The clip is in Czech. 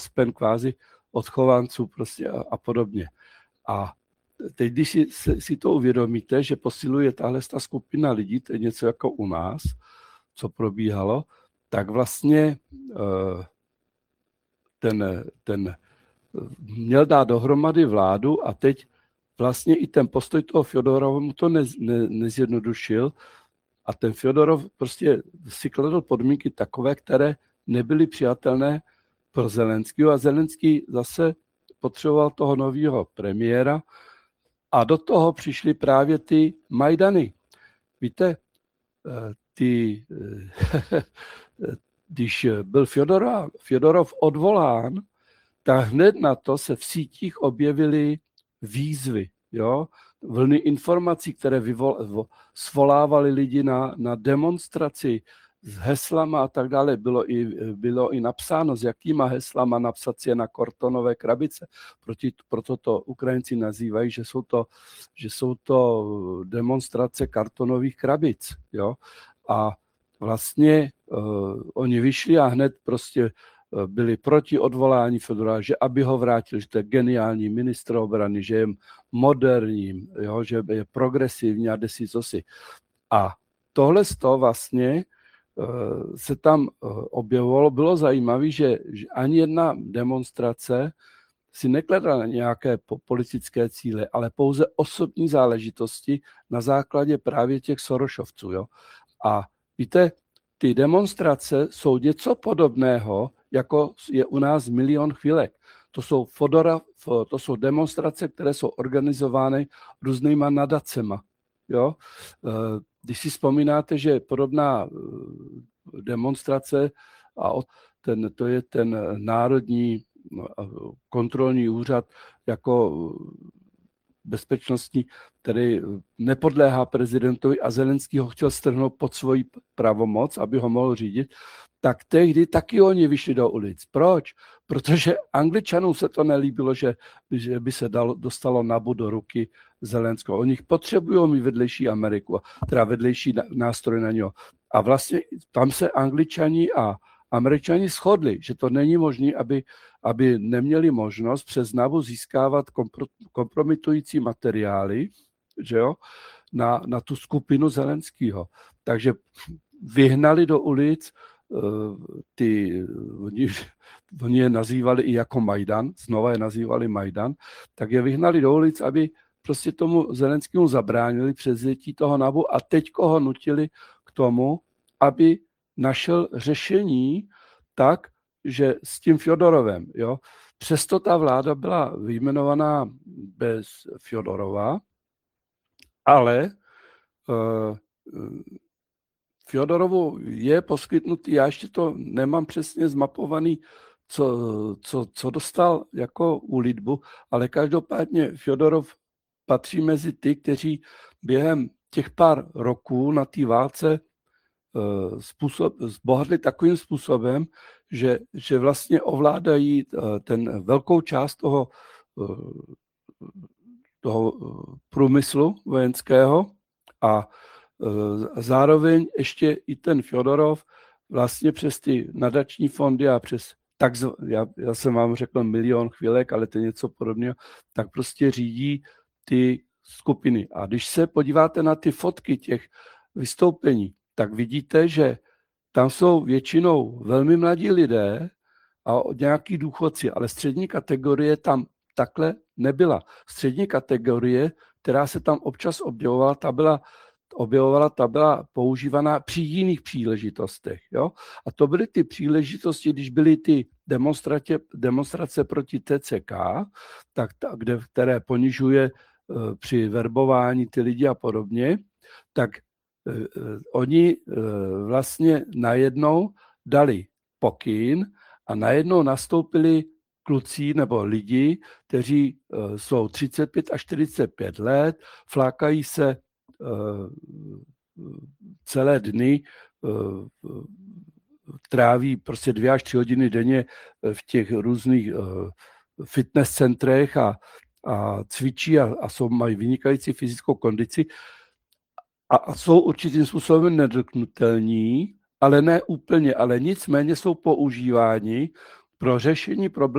spen kvázi odchovanců prostě a podobně. A teď, když si to uvědomíte, že posiluje tahle skupina lidí, to je něco jako u nás, co probíhalo, tak vlastně ten měl dát dohromady vládu a teď vlastně i ten postoj toho Fjodorova mu to nezjednodušil a ten Fjodorov prostě si kladl podmínky takové, které nebyly přijatelné pro Zelenského a Zelenský zase potřeboval toho nového premiéra a do toho přišly právě ty Majdany. Víte, když byl Fjodorov odvolán, tak hned na to se v sítích objevily výzvy, jo? Vlny informací, které svolávaly lidi na demonstraci s heslama a tak dále. Bylo i napsáno, s jakýma heslama napsat si je na kartonové krabice. Proto to Ukrajinci nazývají, že jsou to demonstrace kartonových krabic. Jo? A vlastně oni vyšli a hned prostě byli proti odvolání Fjodora, že aby ho vrátil, že to je geniální ministr obrany, že je moderní, jo, že je progresivní a desí cosi. A tohle z toho vlastně se tam objevovalo, bylo zajímavé, že ani jedna demonstrace si nekladala nějaké politické cíle, ale pouze osobní záležitosti na základě právě těch Sorošovců. Jo. A víte, ty demonstrace jsou něco podobného, jako je u nás Milion chvilek. To jsou demonstrace, které jsou organizovány různýma nadacema. Jo? Když si vzpomínáte, že podobná demonstrace, a to je ten Národní kontrolní úřad jako bezpečnostní, který nepodléhá prezidentovi a Zelenský ho chtěl strhnout pod svoji pravomoc, aby ho mohl řídit, tak tehdy taky oni vyšli do ulic. Proč? Protože Angličanům se to nelíbilo, že by se dostalo NABU do ruky Zelenského. Oni potřebují mít vedlejší Ameriku, teda vedlejší nástroj na něho. A vlastně tam se Angličani a Američani shodli, že to není možné, aby neměli možnost přes NABU získávat kompromitující materiály, že jo, na tu skupinu Zelenského. Takže vyhnali do ulic, oni je nazývali i jako Majdan, znova je nazývali Majdan, tak je vyhnali do ulic, aby prostě tomu Zelenskému zabránili převzetí toho NABU a teďko ho nutili k tomu, aby našel řešení tak, že s tím Fjodorovem, jo. Přesto ta vláda byla vyjmenovaná bez Fjodorova, ale Fjodorovu je poskytnutý, já ještě to nemám přesně zmapovaný, co dostal jako úlitbu, ale každopádně Fjodorov patří mezi ty, kteří během těch pár roků na té válce zbohatli takovým způsobem, že vlastně ovládají ten velkou část toho průmyslu vojenského a zároveň ještě i ten Fjodorov vlastně přes ty nadační fondy a přes já jsem vám řekl Milion chvilek, ale to je něco podobného, tak prostě řídí ty skupiny. A když se podíváte na ty fotky těch vystoupení, tak vidíte, že tam jsou většinou velmi mladí lidé a nějaký důchodci, ale střední kategorie tam takhle nebyla. Střední kategorie, která se tam občas objevovala, ta byla používaná při jiných příležitostech. Jo? A to byly ty příležitosti, když byly ty demonstrace proti TCK, které ponižuje při verbování ty lidi a podobně, tak oni vlastně najednou dali pokyn a najednou nastoupili kluci nebo lidi, kteří jsou 35 až 45 let, flákají se celé dny, tráví prostě 2 až 3 hodiny denně v těch různých fitness centrech a cvičí a mají vynikající fyzickou kondici a jsou určitým způsobem nedotknutelní, ale ne úplně, ale nicméně jsou používáni pro řešení problémů